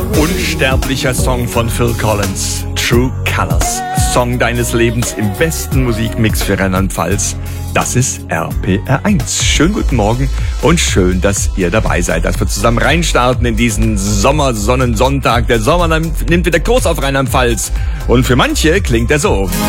Unsterblicher Song von Phil Collins. True Colors. Song deines Lebens im besten Musikmix für Rheinland-Pfalz. Das ist RPR1. Schönen guten Morgen und schön, dass ihr dabei seid, dass wir zusammen reinstarten in diesen Sommersonnensonntag. Der Sommer nimmt wieder Kurs auf Rheinland-Pfalz. Und für manche klingt er so.